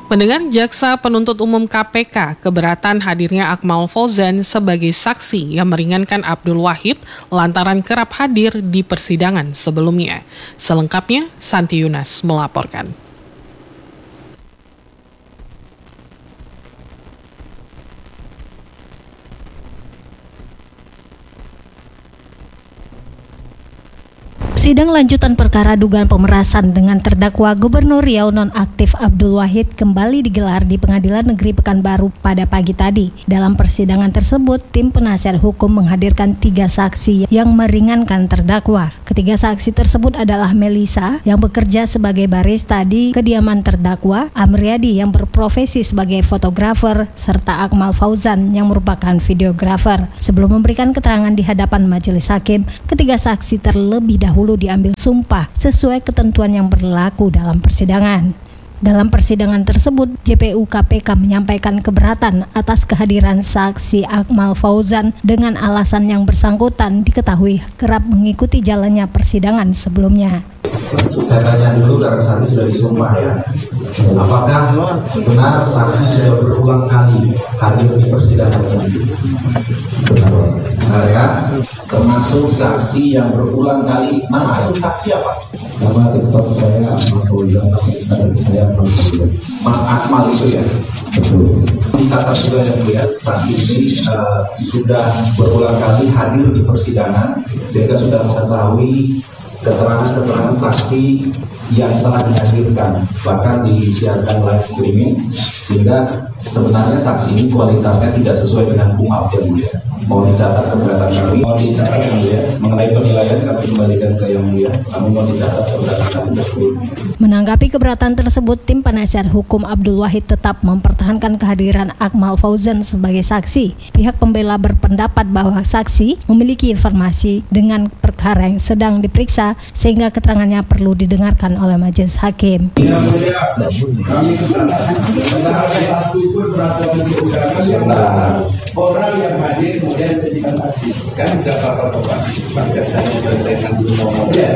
Pendengar, Jaksa Penuntut Umum KPK keberatan hadirnya Akmal Fauzan sebagai saksi yang meringankan Abdul Wahid lantaran kerap hadir di persidangan sebelumnya. Selengkapnya, Santi Yunas melaporkan. Sidang lanjutan perkara dugaan pemerasan dengan terdakwa Gubernur Riau nonaktif Abdul Wahid kembali digelar di Pengadilan Negeri Pekanbaru pada pagi tadi. Dalam persidangan tersebut, tim penasihat hukum menghadirkan 3 saksi yang meringankan terdakwa. Ketiga saksi tersebut adalah Melisa yang bekerja sebagai barista di kediaman terdakwa, Amriadi yang berprofesi sebagai fotografer, serta Akmal Fauzan yang merupakan videografer. Sebelum memberikan keterangan di hadapan majelis hakim, ketiga saksi terlebih dahulu diambil sumpah sesuai ketentuan yang berlaku dalam persidangan. Dalam persidangan tersebut, JPU KPK menyampaikan keberatan atas kehadiran saksi Akmal Fauzan dengan alasan yang bersangkutan diketahui kerap mengikuti jalannya persidangan sebelumnya. Saya tanya dulu karena saksi sudah disumpah ya. Apakah benar saksi sudah berulang kali hadir di persidangan ini? Benar ya. Termasuk saksi yang berulang kali. Nama itu saksi apa? Nama TikTok saya Akmal Fauzan, saya Mas Akmal itu ya. Betul. Dicatat juga yang lihat saksi ini sudah berulang kali hadir di persidangan sehingga sudah mengetahui keterangan saksi yang telah dihadirkan, bahkan disiarkan live streaming, sehingga sebenarnya saksi ini kualitasnya tidak sesuai dengan KUHP yang mulia. Mau dicatat keberatan kami, mau dicatat yang mulia, mengenai penilaian kami kembalikan ke yang mulia, kami mau dicatat keberatan kami. Menanggapi keberatan tersebut, tim penasihat hukum Abdul Wahid tetap mempertahankan kehadiran Akmal Fauzan sebagai saksi. Pihak pembela berpendapat bahwa saksi memiliki informasi dengan perkara yang sedang diperiksa sehingga keterangannya perlu didengarkan oleh majelis hakim. Yang mulia, kami satu itu peraturan perundangan orang yang hadir kemudian dijadikan saksi. Kan tidak apa-apa Pak Jaksa yang selesaikan dulu ngomongnya.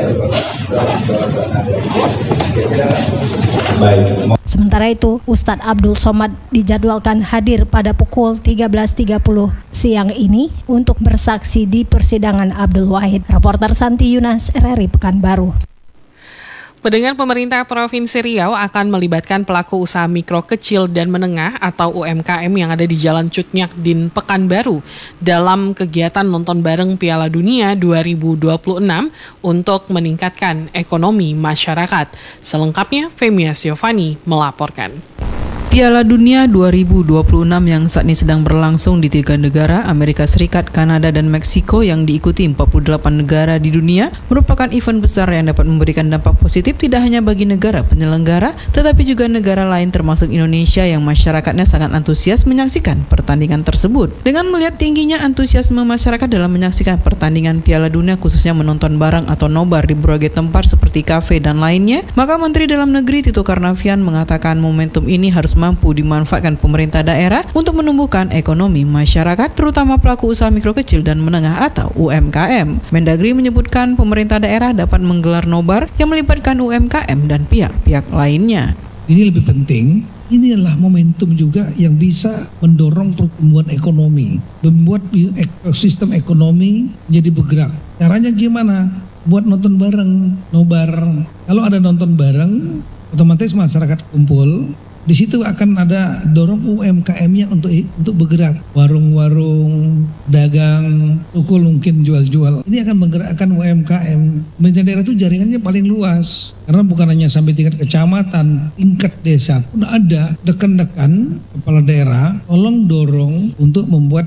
Baik. Sementara itu, Ustadz Abdul Somad dijadwalkan hadir pada pukul 13.30 siang ini untuk bersaksi di persidangan Abdul Wahid. Reporter Santi Yunas, RRI Pekanbaru. Pendengar, pemerintah Provinsi Riau akan melibatkan pelaku usaha mikro kecil dan menengah atau UMKM yang ada di Jalan Cut Nyak Din Pekanbaru dalam kegiatan nonton bareng Piala Dunia 2026 untuk meningkatkan ekonomi masyarakat. Selengkapnya, Femia Siovani melaporkan. Piala Dunia 2026 yang saat ini sedang berlangsung di 3 negara, Amerika Serikat, Kanada, dan Meksiko yang diikuti 48 negara di dunia, merupakan event besar yang dapat memberikan dampak positif tidak hanya bagi negara penyelenggara, tetapi juga negara lain termasuk Indonesia yang masyarakatnya sangat antusias menyaksikan pertandingan tersebut. Dengan melihat tingginya antusiasme masyarakat dalam menyaksikan pertandingan Piala Dunia, khususnya menonton bareng atau nobar di berbagai tempat seperti kafe dan lainnya, maka Menteri Dalam Negeri Tito Karnavian mengatakan momentum ini harus mampu dimanfaatkan pemerintah daerah untuk menumbuhkan ekonomi masyarakat, terutama pelaku usaha mikro kecil dan menengah atau UMKM. Mendagri menyebutkan pemerintah daerah dapat menggelar nobar yang melibatkan UMKM dan pihak-pihak lainnya. Ini lebih penting, ini adalah momentum juga yang bisa mendorong pertumbuhan ekonomi, membuat ekosistem ekonomi menjadi bergerak. Caranya gimana? Buat nonton bareng, nobar. Kalau ada nonton bareng, otomatis masyarakat kumpul. Di situ akan ada dorong UMKM-nya untuk bergerak. Warung-warung, dagang, toko mungkin jual-jual. Ini akan menggerakkan UMKM. Pemerintah daerah itu jaringannya paling luas. Karena bukan hanya sampai tingkat kecamatan, tingkat desa pun ada. Dekan-dekan kepala daerah, tolong dorong untuk membuat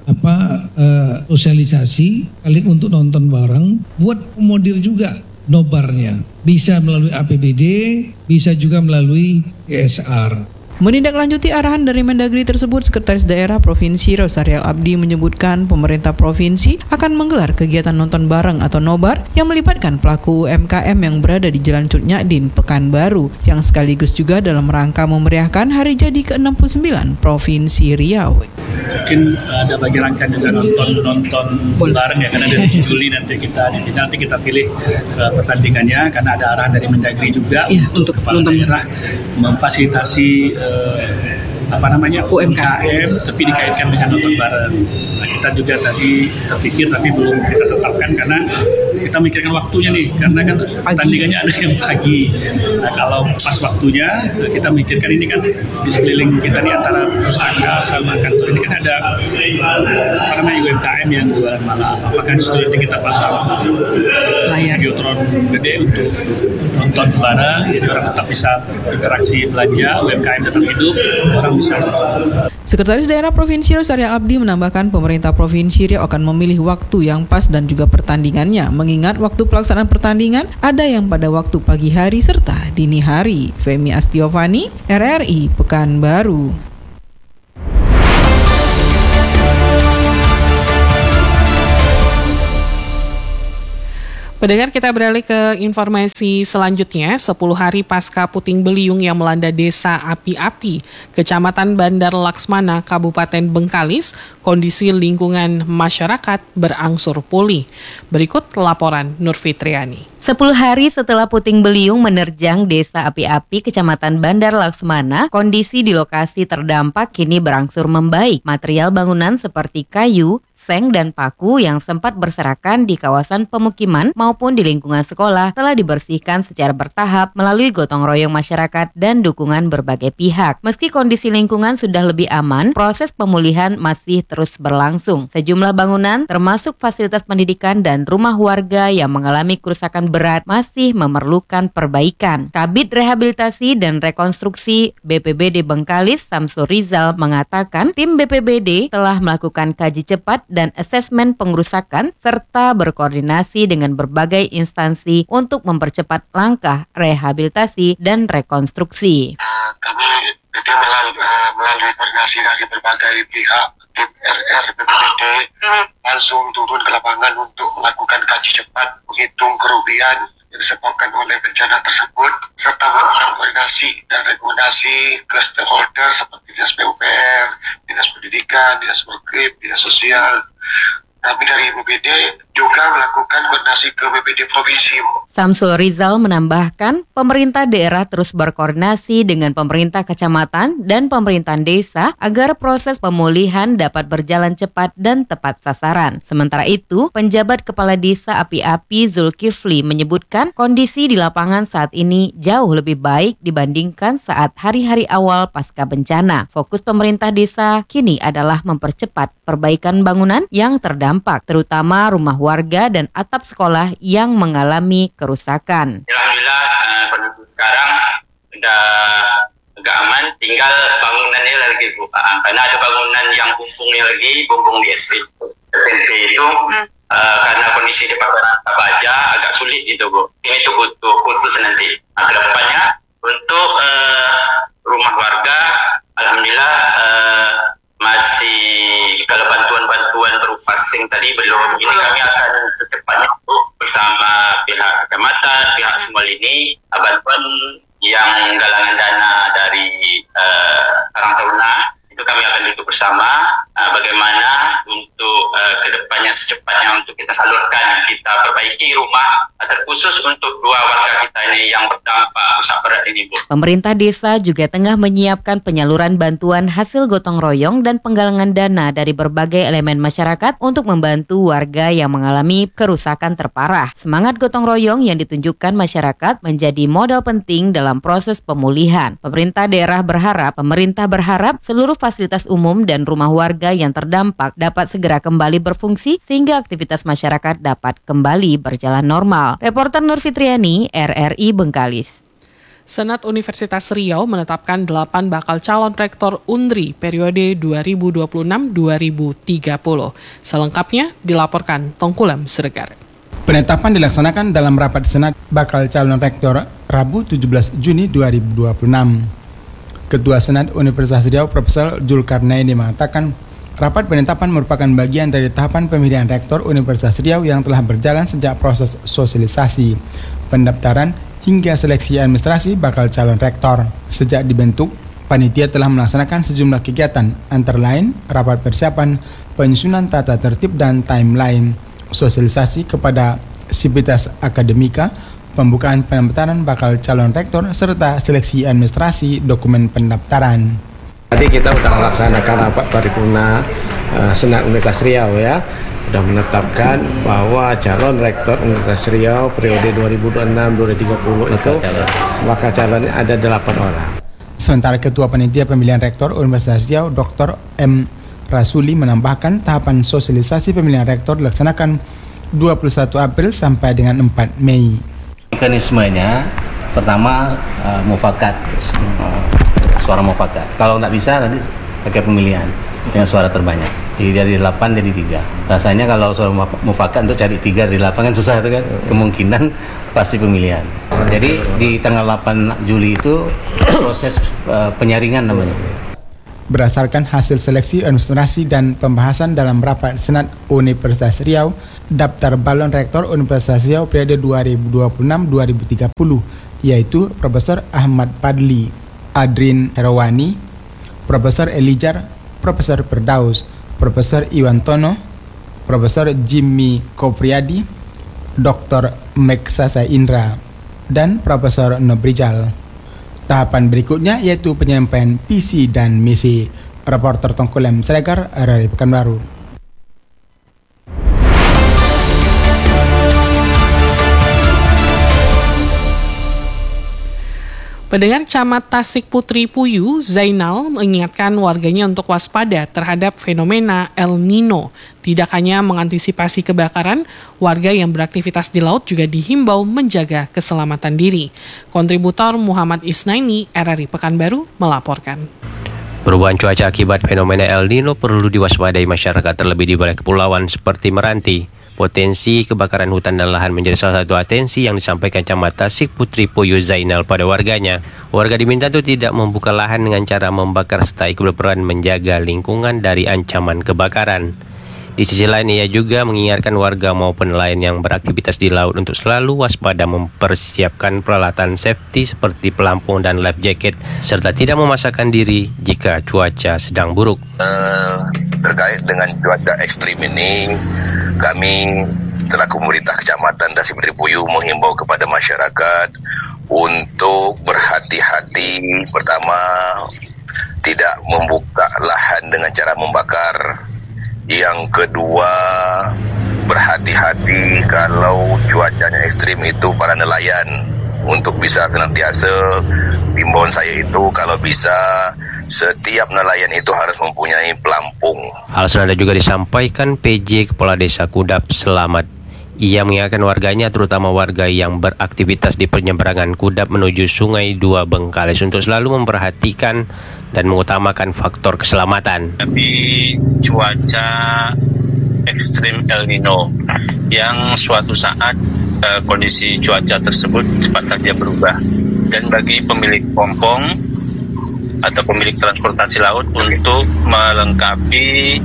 sosialisasi kali untuk nonton bareng. Buat komodir juga nobarnya. Bisa melalui APBD, bisa juga melalui CSR. Menindaklanjuti arahan dari Mendagri tersebut, Sekretaris Daerah Provinsi Rosarial Abdi menyebutkan pemerintah provinsi akan menggelar kegiatan nonton bareng atau nobar yang melibatkan pelaku UMKM yang berada di Jalan Cut Nyak Din Pekanbaru, yang sekaligus juga dalam rangka memeriahkan hari jadi ke-69 Provinsi Riau. Mungkin ada bagi rangkaian juga nonton bareng ya, karena dari Juli nanti kita pilih pertandingannya, karena ada arahan dari Mendagri juga untuk kepala daerah memfasilitasi UMKM, tapi dikaitkan dengan nonton bareng. Nah, kita juga tadi terpikir tapi belum kita tetapkan karena kita mikirkan waktunya nih, karena kan pertandingannya ada yang pagi. Nah, kalau pas waktunya kita mikirkan ini kan di sekeliling kita di antara pusaka sama kantor ini kan ada UMKM yang jualan malam. Apakah setelahnya kita pasang layar videotron gede untuk nonton bareng, jadi orang tetap bisa interaksi belanja, UMKM tetap hidup, orang bisa nonton. Sekretaris Daerah Provinsi Riau Syariah Abdi menambahkan pemerintah Provinsi Riau akan memilih waktu yang pas dan juga pertandingannya, mengingat waktu pelaksanaan pertandingan ada yang pada waktu pagi hari serta dini hari. Femi Astiovani, RRI Pekanbaru. Pendengar, kita beralih ke informasi selanjutnya. 10 hari pasca puting beliung yang melanda desa Api-Api, Kecamatan Bandar Laksmana, Kabupaten Bengkalis, kondisi lingkungan masyarakat berangsur pulih. Berikut laporan Nur Fitriani. 10 hari setelah puting beliung menerjang desa Api-Api, Kecamatan Bandar Laksmana, kondisi di lokasi terdampak kini berangsur membaik. Material bangunan seperti kayu, seng dan paku yang sempat berserakan di kawasan pemukiman maupun di lingkungan sekolah telah dibersihkan secara bertahap melalui gotong royong masyarakat dan dukungan berbagai pihak. Meski kondisi lingkungan sudah lebih aman, proses pemulihan masih terus berlangsung. Sejumlah bangunan termasuk fasilitas pendidikan dan rumah warga yang mengalami kerusakan berat masih memerlukan perbaikan. Kabid Rehabilitasi dan Rekonstruksi BPBD Bengkalis, Samsul Rizal, mengatakan tim BPBD telah melakukan kaji cepat dan asesmen pengerusakan serta berkoordinasi dengan berbagai instansi untuk mempercepat langkah rehabilitasi dan rekonstruksi. Kami melalui koordinasi dari berbagai pihak, tim RR BPBD langsung turun ke lapangan untuk melakukan kaji cepat, menghitung kerugian yang disebabkan oleh bencana tersebut, serta melakukan koordinasi dan rekomendasi ke stakeholder seperti Dinas PUPR, Dinas Pendidikan, Dinas Berkrip, Dinas Sosial. Kami dari BPBD juga melakukan koordinasi ke BPBD Provinsi. Samsul Rizal menambahkan, pemerintah daerah terus berkoordinasi dengan pemerintah kecamatan dan pemerintahan desa agar proses pemulihan dapat berjalan cepat dan tepat sasaran. Sementara itu, penjabat Kepala Desa Api-Api Zulkifli menyebutkan kondisi di lapangan saat ini jauh lebih baik dibandingkan saat hari-hari awal pasca bencana. Fokus pemerintah desa kini adalah mempercepat perbaikan bangunan yang terdampak, terutama rumah warga dan atap sekolah yang mengalami kerusakan. Alhamdulillah kondisi sekarang sudah agak aman, tinggal bangunannya lagi Bu. Karena ada bangunan yang bumbung di SMP itu karena kondisi di rangka baja agak sulit itu Bu. Ini tuh butuh khusus nanti. Ke depannya untuk rumah warga, alhamdulillah masih kalau bantuan berupa seng tadi belum. Ini kami akan secepatnya bersama pihak kecamatan, pihak semua ini bantuan yang galangan dana dari Karang Taruna itu kami akan duduk bersama bagaimana untuk kedepannya secepatnya untuk kita salurkan, kita perbaiki rumah terkhusus untuk 2 warga kita ini yang berdampak rusak berat ini Bu. Pemerintah desa juga tengah menyiapkan penyaluran bantuan hasil gotong royong dan penggalangan dana dari berbagai elemen masyarakat untuk membantu warga yang mengalami kerusakan terparah. Semangat gotong royong yang ditunjukkan masyarakat menjadi modal penting dalam proses pemulihan. Pemerintah berharap seluruh fasilitas umum dan rumah warga yang terdampak dapat segera kembali berfungsi sehingga aktivitas masyarakat dapat kembali berjalan normal. Reporter Nur Fitriani, RRI Bengkalis. Senat Universitas Riau menetapkan 8 bakal calon rektor UNRI periode 2026-2030. Selengkapnya dilaporkan Tongkulam Siregar. Penetapan dilaksanakan dalam rapat Senat bakal calon rektor Rabu 17 Juni 2026. Ketua Senat Universitas Riau Profesor Zulkarnaini mengatakan rapat penetapan merupakan bagian dari tahapan pemilihan rektor Universitas Riau yang telah berjalan sejak proses sosialisasi, pendaftaran hingga seleksi administrasi bakal calon rektor. Sejak dibentuk, panitia telah melaksanakan sejumlah kegiatan, antara lain rapat persiapan, penyusunan tata tertib dan timeline, sosialisasi kepada sivitas akademika, pembukaan pendaftaran bakal calon rektor, serta seleksi administrasi dokumen pendaftaran. Tadi kita sudah melaksanakan rapat paripurna Senat Universitas Riau ya, sudah menetapkan bahwa calon rektor Universitas Riau periode 2026-2030 itu bakal calonnya ada 8 orang. Sementara Ketua Panitia Pemilihan Rektor Universitas Riau, Dr. M. Rasuli menambahkan tahapan sosialisasi pemilihan rektor dilaksanakan 21 April sampai dengan 4 Mei. Mekanismenya pertama mufakat, suara mufakat. Kalau nggak bisa nanti pakai pemilihan dengan suara terbanyak. Jadi dari 8 jadi 3. Rasanya kalau suara mufakat untuk cari 3 dari 8 kan susah itu kan. Kemungkinan pasti pemilihan. Jadi di tanggal 8 Juli itu proses penyaringan namanya. Berdasarkan hasil seleksi administrasi dan pembahasan dalam rapat Senat Universitas Riau, daftar balon rektor Universitas Riau periode 2026-2030 yaitu Profesor Ahmad Padli, Adrin Herawani, Profesor Elijah, Profesor Firdaus, Profesor Iwantono, Profesor Jimmy Kopriadi, Dr. Meksasa Indra, dan Profesor Nobrijal. Tahapan berikutnya yaitu penyampaian visi dan misi. Reporter Tongkolem Sregar, RRI Pekanbaru. Pendengar Camat Tasik Putri Puyu, Zainal, mengingatkan warganya untuk waspada terhadap fenomena El Nino. Tidak hanya mengantisipasi kebakaran, warga yang beraktivitas di laut juga dihimbau menjaga keselamatan diri. Kontributor Muhammad Isnaini, RRI Pekanbaru, melaporkan. Perubahan cuaca akibat fenomena El Nino perlu diwaspadai masyarakat, terlebih di wilayah kepulauan seperti Meranti. Potensi kebakaran hutan dan lahan menjadi salah satu atensi yang disampaikan Camat Tasik Putri Puyu Zainal pada warganya. Warga diminta untuk tidak membuka lahan dengan cara membakar serta ikut berperan menjaga lingkungan dari ancaman kebakaran. Di sisi lain, ia juga mengingatkan warga maupun nelayan yang beraktivitas di laut untuk selalu waspada mempersiapkan peralatan safety seperti pelampung dan life jacket, serta tidak memaksakan diri jika cuaca sedang buruk. Terkait dengan cuaca ekstrim ini, kami selaku pemerintah Kecamatan Tasik Putri Puyu menghimbau kepada masyarakat untuk berhati-hati. Pertama, tidak membuka lahan dengan cara membakar. Yang kedua, berhati-hati kalau cuacanya ekstrim itu para nelayan. Untuk bisa senantiasa, himbauan saya itu kalau bisa setiap nelayan itu harus mempunyai pelampung. Hal senada juga disampaikan PJ Kepala Desa Kudap Selamat. Ia mengingatkan warganya, terutama warga yang beraktivitas di penyeberangan Kudap menuju Sungai Dua Bengkalis untuk selalu memperhatikan dan mengutamakan faktor keselamatan. Tapi cuaca ekstrim El Nino yang suatu saat kondisi cuaca tersebut cepat saja berubah, dan bagi pemilik pompong atau pemilik transportasi laut untuk melengkapi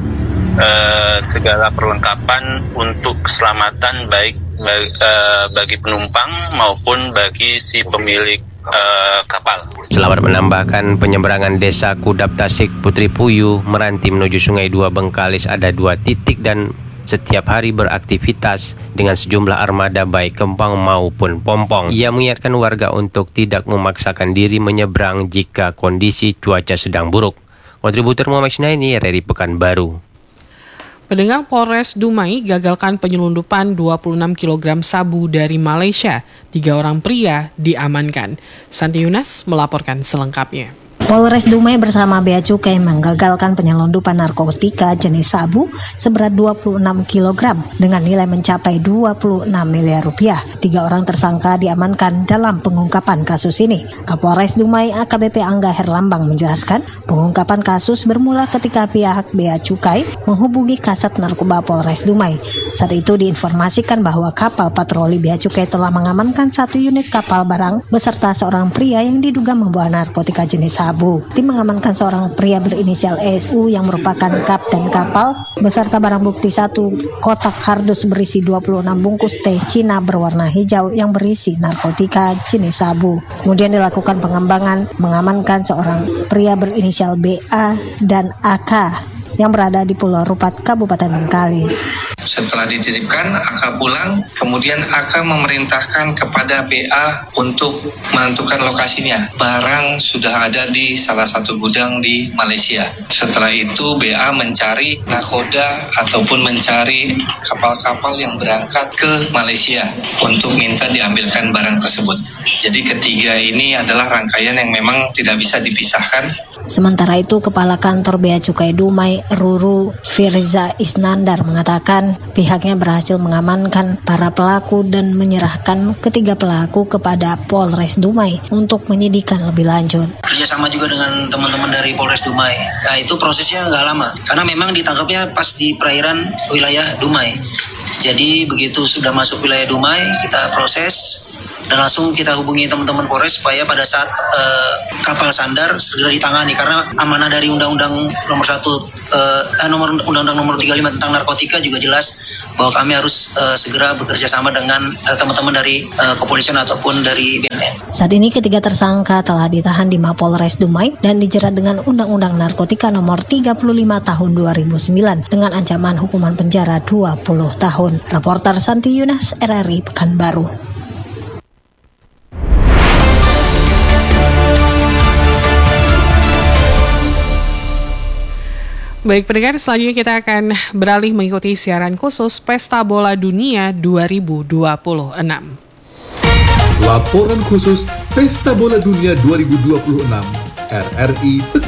segala perlengkapan untuk keselamatan baik bagi penumpang maupun bagi si pemilik kapal. Selamat menambahkan, penyeberangan Desa Kudap Tasik Putri Puyu Meranti menuju Sungai Dua Bengkalis ada 2 titik dan setiap hari beraktivitas dengan sejumlah armada baik kempang maupun pompong. Ia mengingatkan warga untuk tidak memaksakan diri menyeberang jika kondisi cuaca sedang buruk. Kontributor Muhammad Isnaini, RRI Pekanbaru. Pendengar, Polres Dumai gagalkan penyelundupan 26 kg sabu dari Malaysia. 3 orang pria diamankan. Santi Yunas melaporkan selengkapnya. Polres Dumai bersama Bea Cukai menggagalkan penyelundupan narkotika jenis sabu seberat 26 kg dengan nilai mencapai 26 miliar rupiah. 3 orang tersangka diamankan dalam pengungkapan kasus ini. Kapolres Dumai AKBP Angga Herlambang menjelaskan, pengungkapan kasus bermula ketika pihak Bea Cukai menghubungi Kasat Narkoba Polres Dumai. Saat itu diinformasikan bahwa kapal patroli Bea Cukai telah mengamankan 1 unit kapal barang beserta seorang pria yang diduga membawa narkotika jenis sabu. Tim mengamankan seorang pria berinisial ESU yang merupakan kapten kapal beserta barang bukti 1 kotak kardus berisi 26 bungkus teh Cina berwarna hijau yang berisi narkotika jenis sabu. Kemudian dilakukan pengembangan mengamankan seorang pria berinisial BA dan AK yang berada di Pulau Rupat, Kabupaten Bengkalis. Setelah dititipkan, AK pulang, kemudian AK memerintahkan kepada BA untuk menentukan lokasinya. Barang sudah ada di salah satu gudang di Malaysia. Setelah itu BA mencari nakoda ataupun mencari kapal-kapal yang berangkat ke Malaysia untuk minta diambilkan barang tersebut. Jadi ketiga ini adalah rangkaian yang memang tidak bisa dipisahkan. Sementara itu, Kepala Kantor Bea Cukai Dumai, Ruru Firza Isnandar, mengatakan pihaknya berhasil mengamankan para pelaku dan menyerahkan ketiga pelaku kepada Polres Dumai untuk menyidikan lebih lanjut. Kerjasama juga dengan teman-teman dari Polres Dumai. Nah, itu prosesnya nggak lama, karena memang ditangkapnya pas di perairan wilayah Dumai. Jadi begitu sudah masuk wilayah Dumai, kita proses dan langsung kita hubungi teman-teman Polres supaya pada saat kapal sandar segera ditangani, karena amanah dari Undang-Undang nomor 35 tentang narkotika juga jelas bahwa kami harus segera bekerja sama dengan teman-teman dari kepolisian ataupun dari BNN. Saat ini ketiga tersangka telah ditahan di Mapolres Dumai dan dijerat dengan Undang-Undang Narkotika nomor 35 tahun 2009 dengan ancaman hukuman penjara 20 tahun. Reporter Santi Yunas, RRI Pekanbaru. Baik pendengar, selanjutnya kita akan beralih mengikuti siaran khusus Pesta Bola Dunia 2026. Laporan khusus Pesta Bola Dunia 2026 RRI